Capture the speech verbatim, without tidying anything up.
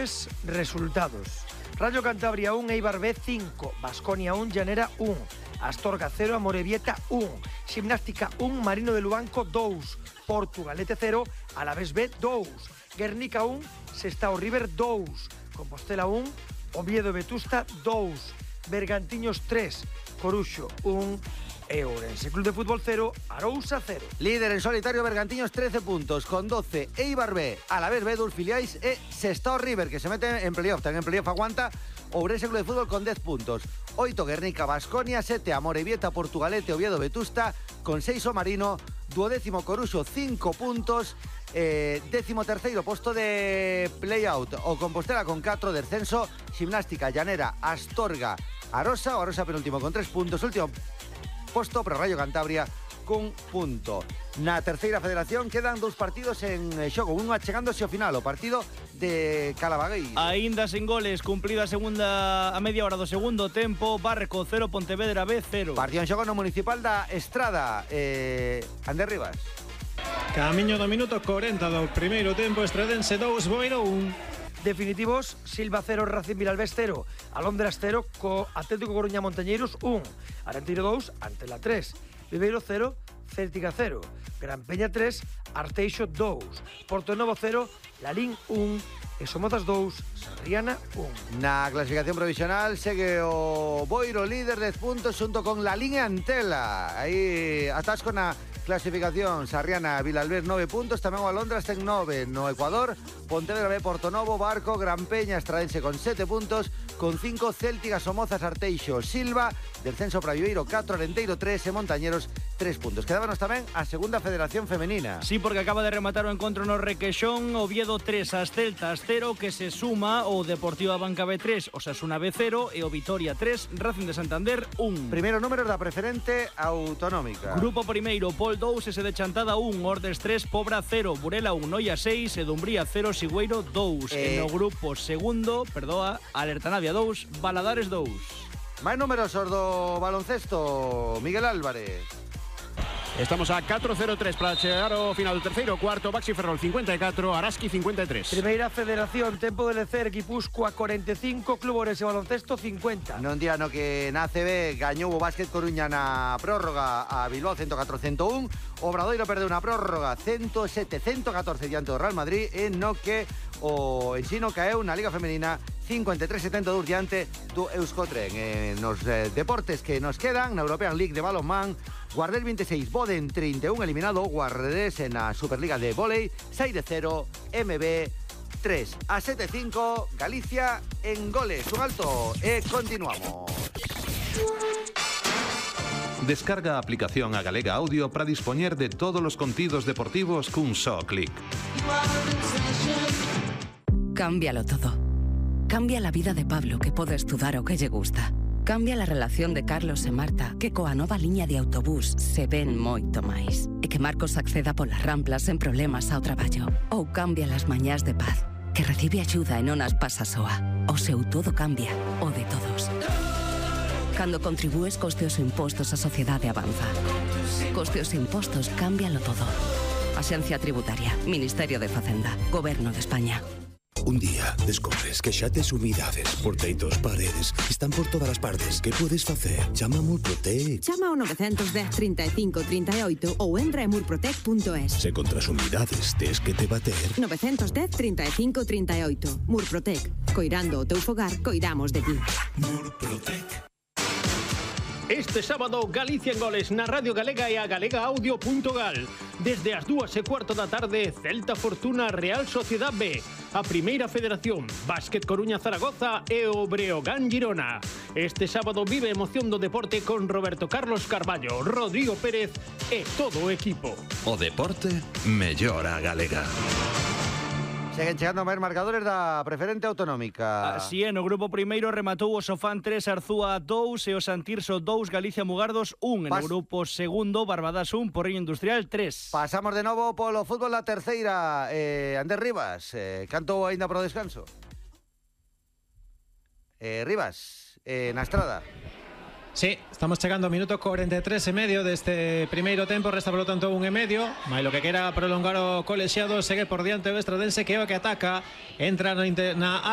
mejores resultados. Rayo Cantabria un, Eibar B cinco, Baskonia un, Llanera un, Astorga cero, Amorebieta un, Gimnástica un, Marino de Lubanco dos, Portugalete cero, Alavés B dos, Guernica un, Sestao River dos, Compostela un, Oviedo Vetusta dos, Bergantiños tres, Coruxo un e Ourense Club de Fútbol cero, Arousa cero. Líder en solitario Bergantiños trece puntos con doce, Eibar B, Alavés B, dos filiais e Sestao River que se mete en playoff, tamén en playoff aguanta Ourense Club de Fútbol con dez puntos, oito Guernica, Baskonia, sete Amorebieta, Portugalete, Oviedo Vetusta con seis o Marino, duodécimo Coruxo cinco puntos, eh, décimo terceiro posto de playout o Compostela con catro, descenso Gimnástica, Llanera, Astorga, Arosa, o Arosa penúltimo con tres puntos, último posto para Rayo Cantabria cun punto. Na terceira federación quedan dous partidos en xogo, un achegándose ao final, o partido de Calabaguei. Aínda sen goles, cumplida a segunda a media hora do segundo tempo, Barco cero, Pontevedra B cero. Partido en xogo no Municipal da Estrada, eh, Ander Rivas. Camiño do minuto corenta do primeiro tempo, Estradense dous, Boiro un. Definitivos, Silva cero, Racing Vilalbés cero, Alondras cero, co Atlético Coruña Montañeiros un, Arenteiro dos, Antela tres, Viveiro cero, Céltica cero, Gran Peña tres, Arteixo dos, Portonovo cero, Lalín un e Somozas dos, Sarriana un. Na clasificación provisional segue o Boiro líder, dez puntos xunto con Lalín e Antela. Aí atasco na clasificación, Sarriana, Vilalbés nove puntos, tamén o Alondras ten nove no Ecuador, Pontevedra B, Portonovo, Barco, Gran Peña, Estradense con sete puntos, con cinco Céltica, Somozas, Arteixo, Silva, descenso para Viveiro catro, Arenteiro tres e Montañeros tres puntos. Quedábanos tamén a segunda federación femenina. Sí, porque acaba de rematar o encontro no Requexón, Oviedo tres, as Celtas cero, que se suma o Deportiva Banca B tres, Osasuna B cero e o Vitoria tres, Racing de Santander un. Primeiro número da preferente autonómica. Grupo primeiro, Pol dos, ese de Chantada un, Ordes tres, Pobra cero, Burela un, Noia seis e Dumbría cero, Sigüeiro dos. Eh... E no grupo segundo, perdoa, Alertanavia dous, Baladares dous. Máis números os do baloncesto, Miguel Álvarez. Estamos a catro cero tres para chegar ao final do terceiro cuarto. Baxi Ferrol cincuenta e catro, Araski cincuenta e tres. Primeira federación, tempo de lecer, Guipúzcoa cuarenta e cinco, Club Orense Baloncesto cincuenta. Non día no que na A C B gañou o Básquet Coruña na prórroga a Bilbao ciento catro a ciento un, Obradoiro perdeu na prórroga ciento sete a ciento catorce diante do Real Madrid, en no que o Ensino caeu na Liga Femenina cincuenta e tres a setenta e dous diante do Euskotren. Eh, nos eh, deportes que nos quedan, na European League de balonmán, Guardés vinte e seis, Boden trinta e un eliminado, Guardés en a Superliga de Volei, seis a cero, M B tres a sete a cinco, Galicia en goles. Un alto e continuamos. Descarga a aplicación a Galega Audio para dispoñer de todos os contidos deportivos cun só clic. Cámbialo todo. Cambia la vida de Pablo, que pode estudar o que lle gusta. Cambia la relación de Carlos e Marta, que coa nova liña de autobús se ven moito máis. E que Marcos acceda polas ramplas sen problemas ao traballo. Ou cambia las mañás de Paz, que recibe axuda e non as pasa soa. O seu todo cambia, o de todos. Cando contribúes cos teus impostos, a sociedade avanza. Cos teus impostos, cámbialo todo. Axencia Tributaria, Ministerio de Facenda, Goberno de España. Un día descubres que xa tes umidades, porteitos, paredes, están por todas as partes. Que podes facer? Chama a Murprotec. Chama ao nove un cero, trinta e cinco, trinta e oito ou entra en murprotec punto es. Se contra as umidades tes que te bater. nove un cero, trinta e cinco, trinta e oito. Murprotec. Coirando o teu fogar, coidamos de ti. Murprotec. Este sábado, Galicia en goles na Radio Galega e a galega audio punto gal. Desde as dúas e cuarto da tarde, Celta Fortuna Real Sociedad B. A Primeira Federación, Básquet Coruña Zaragoza e o Breogán Girona. Este sábado vive a emoción do deporte con Roberto Carlos Carballo, Rodrigo Pérez e todo o equipo. O deporte mellora a galega. Seguen chegando máis marcadores da preferente autonómica. Así é, no grupo primeiro rematou o Sofán tres, Arzúa dous e o Santirso dous, Galicia Mugardos un. En o grupo segundo, Barbadas un, Porriño Industrial tres. Pasamos de novo polo fútbol da terceira. Eh, Ander Rivas, eh, canto aínda pro descanso? Eh, Rivas, eh, na Estrada. Sí, estamos chegando ao minuto corenta e tres e medio deste primeiro tempo, resta polo tanto un e medio, mais lo que quera prolongar o colexiado segue por diante o Estradense, que é o que ataca, entra na, na